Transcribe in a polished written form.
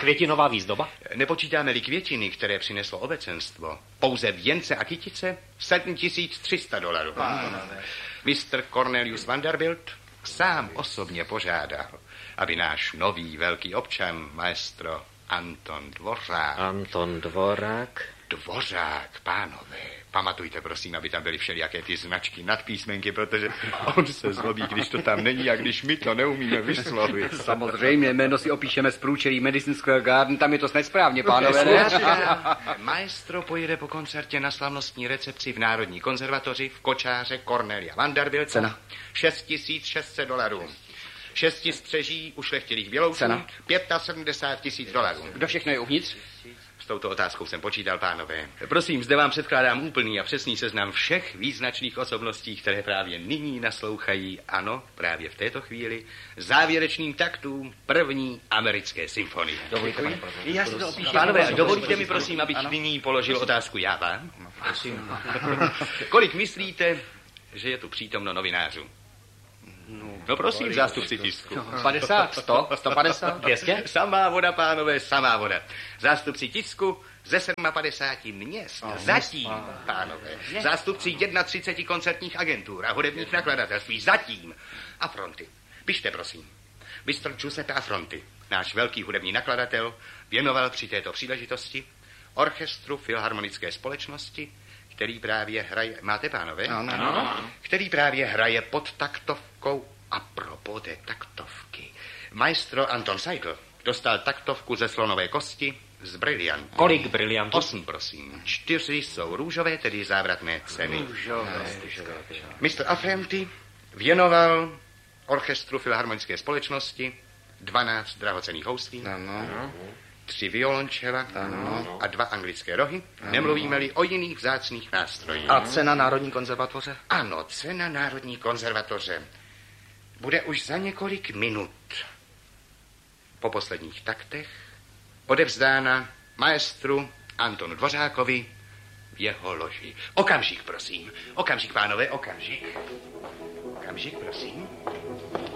květinová výzdoba? Nepočítáme-li květiny, které přineslo obecenstvo, pouze věnce a kytice $7300. Mr. Cornelius Vanderbilt sám osobně požádal, aby náš nový velký občan, maestro Anton Dvořák... Anton Dvorák? Dvořák, pánové. Pamatujte, prosím, aby tam byly všelijaké ty značky nad písmenky, protože on se zlobí, když to tam není a když my to neumíme vyslovit. Samozřejmě, jméno si opíšeme z průčelí Madison Square Garden, tam je to nesprávně, pánové, ne? Maestro pojede po koncertě na slavnostní recepci v Národní konzervatoři v kočáře Cornelia Vanderbilta. Cena? $6600. 6 střeží ušlechtilých bělouců. Cena? $75,000. Kdo všechno je uvnitř? S touto otázkou jsem počítal, pánové. Prosím, zde vám předkládám úplný a přesný seznam všech význačných osobností, které právě nyní naslouchají, ano, právě v této chvíli, závěrečným taktům první americké symfonie. Dovolíte, pane Já si to opíšu. Pánové, dovolíte mi, prosím, abych nyní položil otázku já vám? Prosím. Kolik myslíte, že je tu přítomno novinářů? No prosím, zástupci tisku. 50, 100, 150, 200? Samá voda, pánové, samá voda. Zástupci tisku ze 57 měst. Zatím, pánové. Zástupci 31 koncertních agentur a hudebních nakladatelství. Zatím. A Fronty. Pište, prosím. Mr. Giuseppe Affronti, náš velký hudební nakladatel, věnoval při této příležitosti orchestru Filharmonické společnosti, který právě hraje... Máte, pánové? Ano. Který právě hraje pod taktovkou a propos té taktovky. Maestro Anton Seidl dostal taktovku ze slonové kosti z briliantů. Kolik briliantů? 8, prosím. 4 jsou růžové, tedy závratné ceny. Mr. Affronti věnoval orchestru Filharmonické společnosti 12 drahocenných houslí. Ano. 3 violončela a 2 anglické rohy. Nemluvíme-li o jiných vzácných nástrojích. A cena Národní konzervatoře? Ano, cena Národní konzervatoře bude už za několik minut po posledních taktech odevzdána maestru Antonu Dvořákovi v jeho loži. Okamžik, prosím. Okamžik, pánové, okamžik. Okamžik, prosím.